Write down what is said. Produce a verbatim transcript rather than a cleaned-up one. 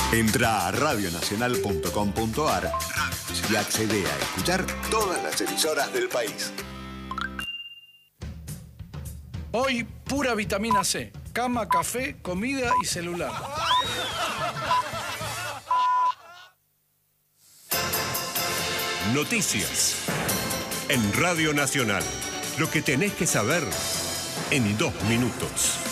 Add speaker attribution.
Speaker 1: Entra a radio nacional punto com punto ar y accede a escuchar todas las emisoras del país.
Speaker 2: Hoy, pura vitamina C. Cama, café, comida y celular.
Speaker 3: Noticias. En Radio Nacional. Lo que tenés que saber en dos minutos.